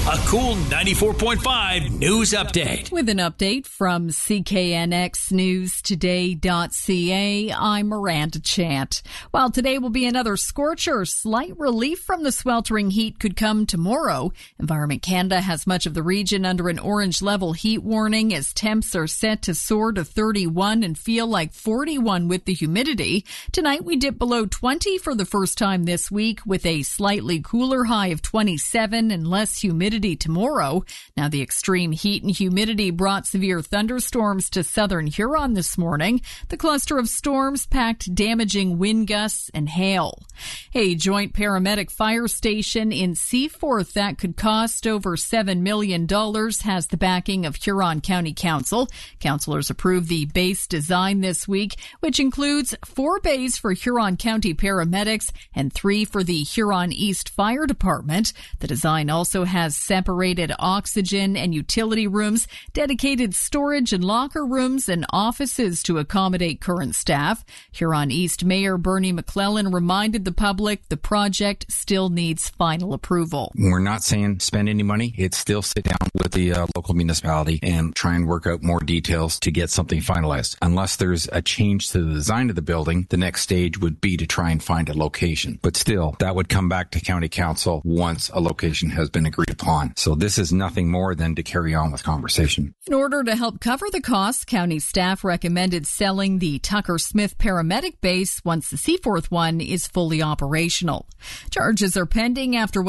A cool 94.5 news update. With an update from CKNXNewsToday.ca, I'm Miranda Chant. While today will be another scorcher, slight relief from the sweltering heat could come tomorrow. Environment Canada has much of the region under an orange level heat warning as temps are set to soar to 31 and feel like 41 with the humidity. Tonight we dip below 20 for the first time this week with a slightly cooler high of 27 and less humidity tomorrow. Now, the extreme heat and humidity brought severe thunderstorms to southern Huron this morning. The cluster of storms packed damaging wind gusts and hail. A joint paramedic fire station in Seaforth that could cost over $7 million has the backing of Huron County Council. Councillors approved the base design this week, which includes 4 bays for Huron County paramedics and 3 for the Huron East Fire Department. The design also has separated oxygen and utility rooms, dedicated storage and locker rooms, and offices to accommodate current staff. Huron East Mayor Bernie McClellan reminded the public the project still needs final approval. We're not saying spend any money. It's still sit down with the local municipality and try and work out more details to get something finalized. Unless there's a change to the design of the building, the next stage would be to try and find a location. But still, that would come back to County Council once a location has been agreed upon. So this is nothing more than to carry on with conversation. In order to help cover the costs, county staff recommended selling the Tucker Smith paramedic base once the Seaforth one is fully operational. Charges are pending after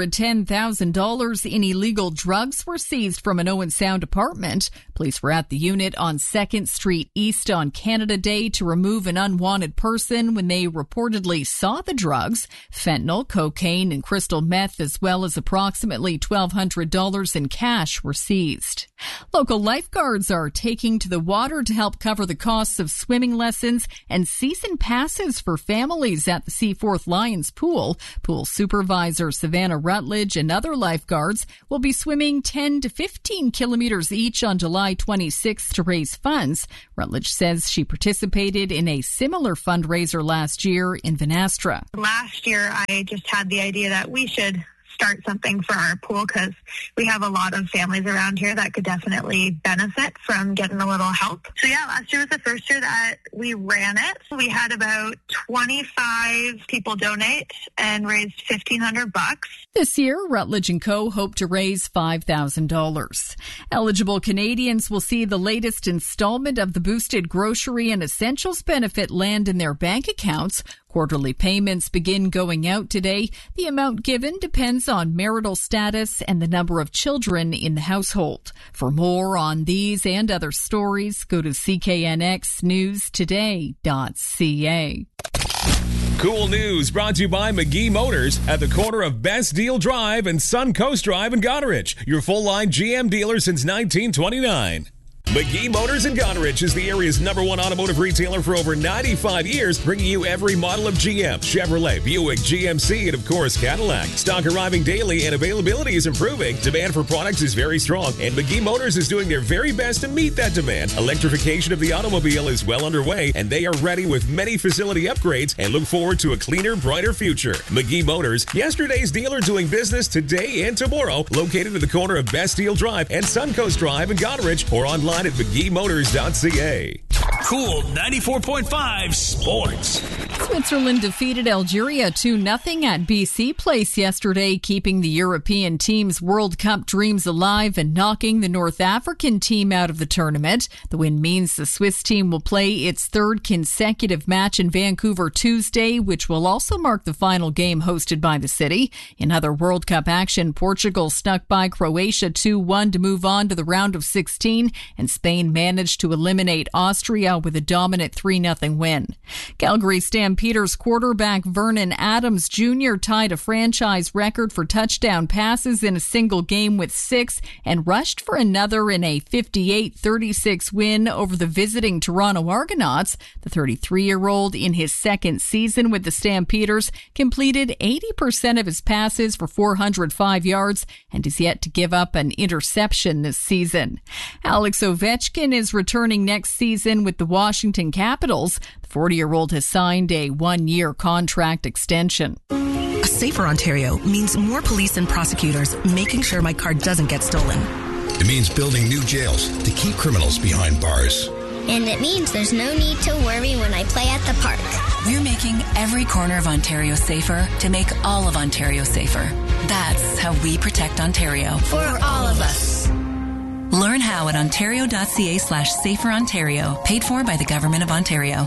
$110,000 in illegal drugs were seized from an Owen Sound apartment. Police were at the unit on 2nd Street East on Canada Day to remove an unwanted person when they reportedly saw the drugs. Fentanyl, cocaine, and crystal meth, as well as approximately $1,200 in cash were seized. Local lifeguards are taking to the water to help cover the costs of swimming lessons and season passes for families at the Seaforth Lions Pool. Pool supervisor Savannah Rutledge and other lifeguards will be swimming 10 to 15 kilometers each on July 26th to raise funds. Rutledge says she participated in a similar fundraiser last year in Vanastra. Last year, I just had the idea that we should start something for our pool because we have a lot of families around here that could definitely benefit from getting a little help. So yeah, last year was the first year that we ran it. We had about 25 people donate and raised $1,500. This year, Rutledge & Co. hope to raise $5,000. Eligible Canadians will see the latest installment of the boosted grocery and essentials benefit land in their bank accounts. Quarterly payments begin going out today. The amount given depends on marital status and the number of children in the household. For more on these and other stories, go to CKNXNewsToday.ca. Cool news brought to you by McGee Motors at the corner of Best Deal Drive and Suncoast Drive in Goderich. Your full-line GM dealer since 1929. McGee Motors in Goderich is the area's #1 automotive retailer for over 95 years, bringing you every model of GM, Chevrolet, Buick, GMC, and of course Cadillac. Stock arriving daily and availability is improving. Demand for products is very strong, and McGee Motors is doing their very best to meet that demand. Electrification of the automobile is well underway, and they are ready with many facility upgrades and look forward to a cleaner, brighter future. McGee Motors, yesterday's dealer doing business today and tomorrow, located at the corner of Best Deal Drive and Suncoast Drive in Goderich, or online at McGeeMotors.ca. Cool 94.5 Sports. Switzerland defeated Algeria 2-0 at BC Place yesterday, keeping the European team's World Cup dreams alive and knocking the North African team out of the tournament. The win means the Swiss team will play its 3rd consecutive match in Vancouver Tuesday, which will also mark the final game hosted by the city. In other World Cup action, Portugal snuck by Croatia 2-1 to move on to the round of 16, and Spain managed to eliminate Austria with a dominant 3-0 win. Calgary Stampeders quarterback Vernon Adams Jr. tied a franchise record for touchdown passes in a single game with 6 and rushed for another in a 58-36 win over the visiting Toronto Argonauts. The 33-year-old, in his 2nd season with the Stampeders, completed 80% of his passes for 405 yards and is yet to give up an interception this season. Alex Ovechkin is returning next season with the Washington Capitals. The 40-year-old has signed a 1-year contract extension. A safer Ontario means more police and prosecutors making sure my car doesn't get stolen. It means building new jails to keep criminals behind bars. And it means there's no need to worry when I play at the park. We're making every corner of Ontario safer to make all of Ontario safer. That's how we protect Ontario. For all of us. Learn how at ontario.ca/saferontario. Paid for by the Government of Ontario.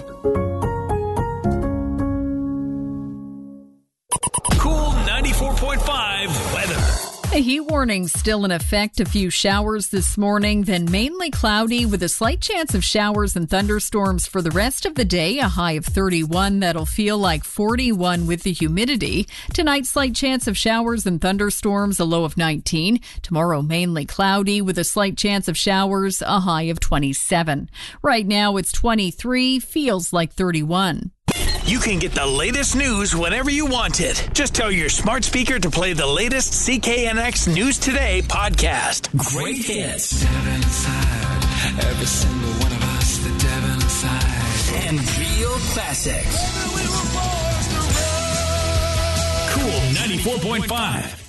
Cool 94.5 weather. A heat warning still in effect. A few showers this morning, then mainly cloudy with a slight chance of showers and thunderstorms for the rest of the day. A high of 31 that'll feel like 41 with the humidity. Tonight, slight chance of showers and thunderstorms, a low of 19. Tomorrow, mainly cloudy with a slight chance of showers, a high of 27. Right now, it's 23, feels like 31. You can get the latest news whenever you want it. Just tell your smart speaker to play the latest CKNX News Today podcast. Great hits. Devin inside. Every single one of us, the devil inside. And real classics. Cool 94.5.